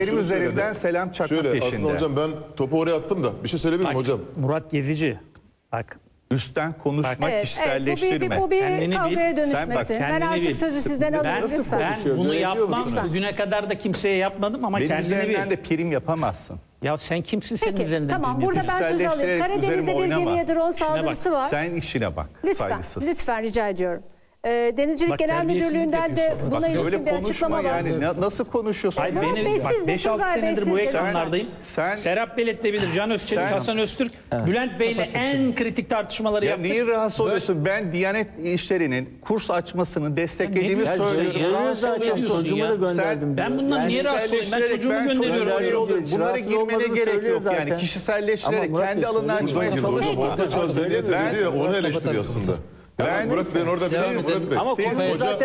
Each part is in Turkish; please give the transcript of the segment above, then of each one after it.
Benim üzerinden selam çakmak Şöyle peşinde. aslında hocam ben topu oraya attım da bir şey söyleyebilir miyim hocam? Murat Gezici. Bak. Üstten konuşma, Evet, kişiselleştirme. bu bir Kendini kavgaya bil. dönüşmesin. Sen bak, Ben kendini artık bil. sözü sizden alayım Ben lütfen. bunu Görebiliyor yapmam. musunuz? Bugüne kadar da kimseye yapmadım ama Benim kendini üzerinden bil. de prim yapamazsın. Ya sen kimsin senin Peki üzerinden? tamam prim burada ben söz alayım. Kişiselleştirerek Karadeniz'de üzerime bir oynama. gemiye drone İşine bak. saldırısı var. Sen işine bak. Lütfen, Saygısız. lütfen rica ediyorum. Denizcilik Bak, Genel terbiyesizlik Müdürlüğü'nden de yapıyorsun. buna Bak, ilişkin Öyle bir konuşma açıklama var. yani. Nasıl konuşuyorsun? Hayır, Murat Bey, beni bak siz de 5-6 Turgay Bey, senedir siz bu de. ekranlardayım. Sen- Serap Bellet'tebilir, Can Özçelik, Sen- Hasan Öztürk, Bülent Bey'le en kritik tartışmaları Ya yaptık. niye rahatsız oluyorsun? Ben Diyanet İşleri'nin kurs açmasını desteklediğimi Ya ne söylüyorum. diyorsun? Rahatsız zaten oluyorsun. çocuğumu da gönderdim. Ben bundan niye rahatsız olayım? Ben Kişiselleştirerek çocuğumu gönderiyorum. çocuğumu Oraya. yolluyorum. Bunlara Rahatsız girmene olmadığını gerek söylüyor yok yani. zaten. Kişiselleştirerek Ama Murat kendi Bey alanına söylüyor. açmaya Hocam çalışma. orada çözüm diye dedi ya onu eleştiriyor aslında. Ben- Murat Bey'in orada bir Siz- Murat Bey. Ama Siz konuyu zaten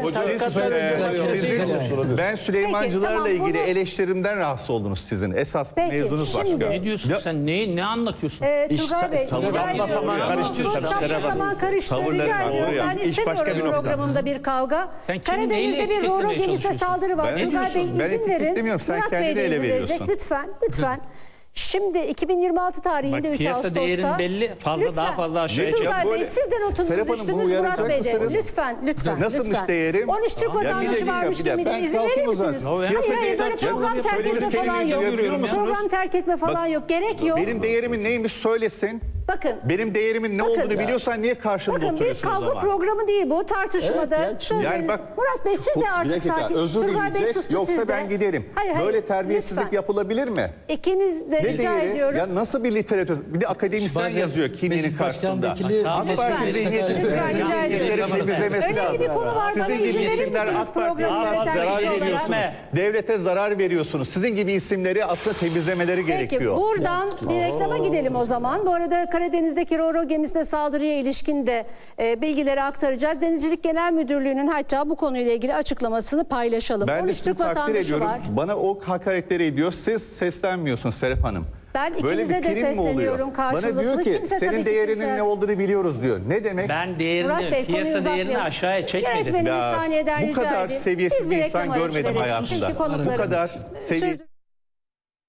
ben Süleymancılarla Peki, tamam, ilgili bunu- eleştirimden rahatsız oldunuz sizin. Esas Peki, mevzunuz şimdi- başka. Ne diyorsun sen? Ne anlatıyorsun? Turgay Bey, tavır rica yapma ediyorum. zaman karıştırıyorsun. Bu Serap zaman Hanım. karıştı. Tavırları Rica var, ediyorum. doğru ya. Ben İş başka istemiyorum bir nokta. programımda bir kavga. Sen kimi neyle Karadeniz'de bir etiketlemeye Roro gemisine çalışıyorsun? saldırı var. Ben- Turgay Bey Ben izin verin. etiketlemiyorum. Sen Murat kendini Bey de ele izin verecek. veriyorsun. Lütfen, lütfen. Şimdi 2026 tarihinde Bak, 3 piyasa Ağustos'ta. değerin belli, fazla daha fazla aşağıya çıkıyor. Turgay Bey Böyle- sizden oturup Serap Hanım, bunu düştünüz Murat uyaracak Bey de. mısınız? Lütfen, lütfen. Nasılmış lütfen. değerim? 13 Türk Ya bir vatandaşı dakika, varmış bir dakika. gemide. Ben İzin kalkayım verir o zaman. misiniz? Ya Hayır, piyasa hayır, değeri böyle tartışılıyor. program terk Söylediğiniz etme falan kelimeyi yok. görüyor musunuz? Program terk etme falan yok. Gerek yok. Benim değerimin neymiş söylesin. Bakın. Benim değerimin ne Bakın olduğunu ya. biliyorsan niye karşımda Bakın bir oturuyorsun o kavga zaman? programı değil bu tartışmada. Evet ya, şimdi- Sözleriniz. Yani bak, Murat Bey siz de artık sakin. özür Turgay Bey dileyecek sustu, Yoksa siz de. ben giderim. Hayır, hayır, Böyle terbiyesizlik lütfen. yapılabilir mi? İkiniz de Ne rica değeri? ediyorum. Ya nasıl bir literatür? Bir de akademisyen Bazen yazıyor kimliğinin meclis karşısında. başkanı AK Lütfen, Parti zihniyeti lütfen rica ediyorum. temizlemesi Önemli lazım. bir konu var. Bana Sizin izin gibi verir isimler misiniz AK Parti'ye programı yöneten zarar kişi olarak? veriyorsunuz. Devlete zarar veriyorsunuz. Sizin gibi isimleri aslında temizlemeleri Peki gerekiyor. buradan bir reklama gidelim o zaman. Bu arada Karadeniz'deki Roro gemisine saldırıya ilişkin de bilgileri aktaracağız. Denizcilik Genel Müdürlüğü'nün hatta bu konuyla ilgili açıklamasını paylaşalım. Ben de 13 sizi Türk takdir vatandaşı ediyorum. var. Bana o hakaretleri ediyor. Siz seslenmiyorsunuz Serap Hanım. Ben Böyle ikinize bir de prim mi oluyor? sesleniyorum karşılıklı. Bana diyor ki Kimse tabii senin ki değerinin kimse- ne olduğunu biliyoruz diyor. Ne demek? Ben Murat değerini, Bey konuyu piyasa değerini uzatmayalım. aşağıya çekmedim. Yönetmenim bir Ya, saniyeden bu rica kadar edeyim. seviyesiz Biz bir bir insan reklam arası görmedim verelim. hayatımda. Çünkü Bu konuklarım- kadar seviyesiz. Sürdür-